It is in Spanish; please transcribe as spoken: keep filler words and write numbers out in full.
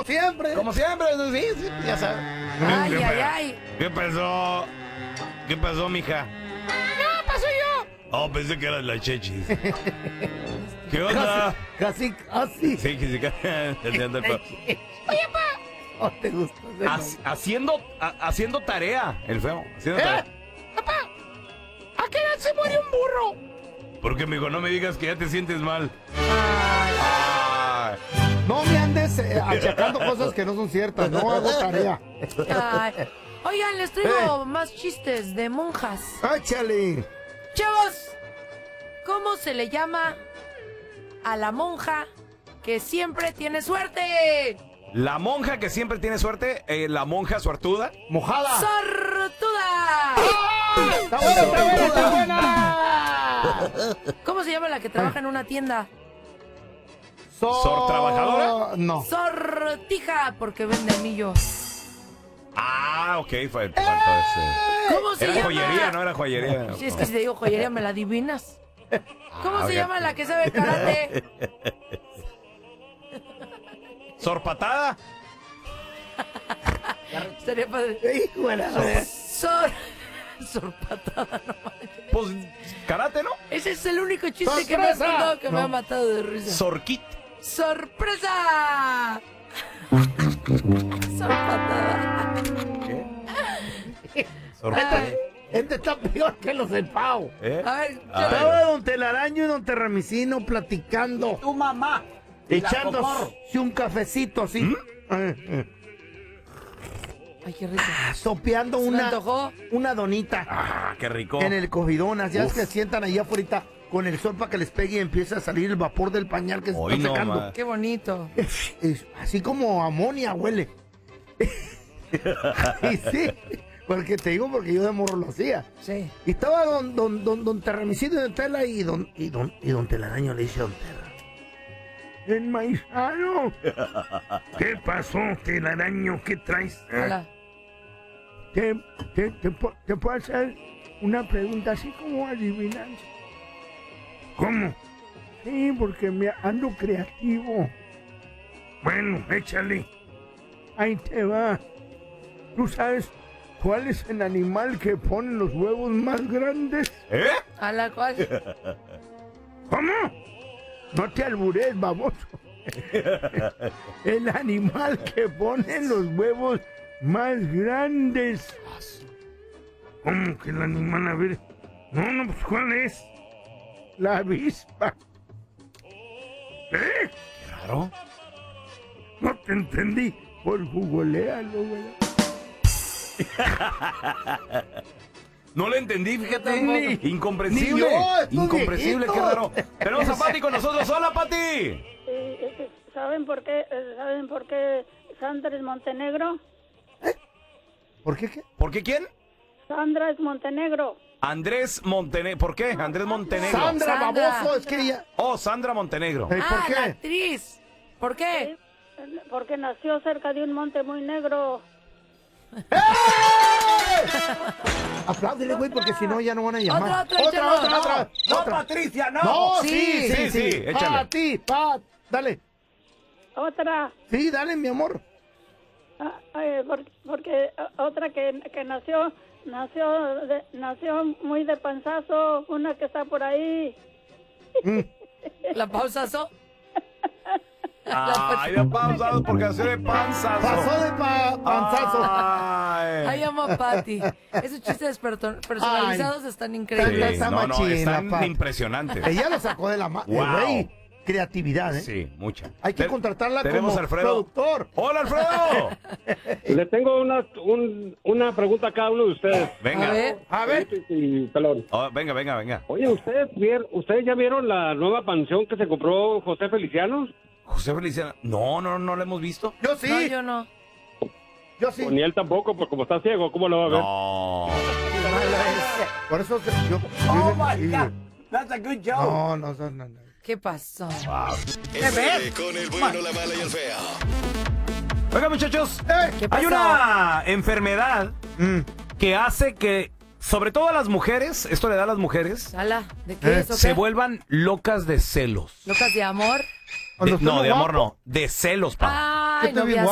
como siempre. Como siempre, sí, sí, ya sabes. Ay, ¿Qué, ay, ay. ¿Qué pasó? ¿Qué pasó, mija? No, pasó yo. Oh, pensé que era la Chechis. ¿Qué onda? Casi, casi. Sí, que sí, casi. Oye, pa. Oh, te gusta. Haci- haciendo, ha- haciendo tarea, el feo. Haciendo ¿Eh? tarea. Papá, ¿a qué edad se muere un burro? Porque, mijo, no me digas que ya te sientes mal. Ay. Ay. No me andes eh, achacando cosas que no son ciertas. No hago tarea. Ay. Oigan, les traigo más chistes de monjas. ¡Échale! Chavos, ¿cómo se le llama a la monja que siempre tiene suerte? La monja que siempre tiene suerte, eh, la monja suertuda. ¡Mojada! ¡Sortuda! ¡Está buena, está buena, está buena! ¿Cómo se llama la que trabaja en una tienda? So- ¿Sor trabajadora? No. Sortija, porque vende anillos. Ah, ok, fue. faltó ese. ¿Cómo se Era llama? joyería, no era joyería. Si es que si te digo joyería, ¿me la adivinas? ¿Cómo Ah, se ok. llama la que sabe karate? ¿Sorpatada? Estaría padre. Hijo de la- Sor... Sorpatada, no manches. Pues, karate, ¿no? Ese es el único chiste que me ha ¡Sorpresa! contado que me No. ha matado de risa. Sorquit. ¡Sorpresa! Sorpatada. ¿Qué? Sorpatada. Ay, Este está peor que los del Pau. ¿Eh? a ver, A ver. Estaba don Telaraño y don Terramicino platicando. Tu mamá. Echándose un cafecito así. ¿Mm? Eh, eh, ay, qué rico. sopeando ¿Se me una, antojó? una donita Ah, qué rico. en el cogidón. Así es Uf. que sientan allá afuera con el sol para que les pegue y empieza a salir el vapor del pañal que se Hoy está no secando. más. Qué bonito. Es- es así como amonia huele. Y sí, porque te digo, porque yo de morro lo hacía. Sí. Y estaba don, don, don, don Terramicino de Tela y don, y don, y don Telaraño le dice a don Terra. Enmaizado. ¿Qué pasó, Telaraño? ¿Qué traes? Hola. ¿Te, te, te, pu- te puedo hacer una pregunta así como adivinanza? ¿Cómo? Sí, porque me ando creativo. Bueno, échale. Ahí te va. ¿Tú sabes cuál es el animal que pone los huevos más grandes? ¿Eh? ¿A la cual? ¿Cómo? No te albures, baboso. El animal que pone los huevos más grandes. ¿Cómo que el animal? A ver. No, no, pues ¿cuál es? La avispa. ¿Eh? Claro. No te entendí. Por googlealo, güey. No le entendí, fíjate. Ni- Incomprensible. ni yo, estos Incomprensible, qué viejitos. raro. Tenemos a Pati con nosotros. Hola, Pati. Eh, ¿Saben por qué? eh, ¿Saben por qué Sandra es Montenegro? ¿Por qué qué? ¿Por qué quién? Sandra es Montenegro. Andrés Montenegro. ¿Por qué? Andrés Montenegro. Sandra, Sandra. baboso, es que ella. Oh, Sandra Montenegro. Eh, ¿Por Ah, la qué? actriz. ¿Por qué? Eh, Porque nació cerca de un monte muy negro. Apláudele, güey, porque si no ya no van a Otra, llamar. otra, échalo. otra, otra, No, otra. Patricia, no. No, Sí, sí, sí, sí, sí. sí, échale. A ti, pa, dale. Otra, Sí, dale, mi amor. ah, eh, por- porque ah, otra que, que nació, nació, de- nació muy de panzazo, una que está por ahí. ¿La pausazo? Ay, de pausado porque hace de panzazo. Pasó de pa panzazo. Ay. Ay, amo a Patty. Esos chistes perto- personalizados están Sí, increíbles. Está no, no, machina, están Pat. impresionantes. Ella lo sacó de la mano. Wow. Güey, creatividad, ¿eh? Sí, mucha. Hay que Te- contratarla tenemos como a Alfredo. productor. ¡Hola, Alfredo! Le tengo una, un- una pregunta a cada uno de ustedes. Venga. A ver. A ver. Y pelón. Oh, venga, venga, venga. Oye, ¿ustedes, vier- ¿ustedes ya vieron la nueva pensión que se compró José Feliciano? José Feliciano. No, no, no lo hemos visto. Yo sí, No, yo, yo no. sí. Pues ni él tampoco, porque como está ciego, ¿cómo lo va a ver? No. Por eso que yo. Oh yo- my y- God. That's a good joke. No, no, no, no, no. ¿Qué pasó? F M con el bueno, la mala y el feo. Oiga, muchachos. ¿Qué Hay pasó? una enfermedad Mm. que hace que, sobre todo a las mujeres, esto le da a las mujeres, ¿Sala? ¿De qué Eh, es o se qué? vuelvan locas de celos. ¿Locas de amor? De- Cuando no, estoy de amor guapo. no. De celos, pa. Ay, Estoy bien noviazgo.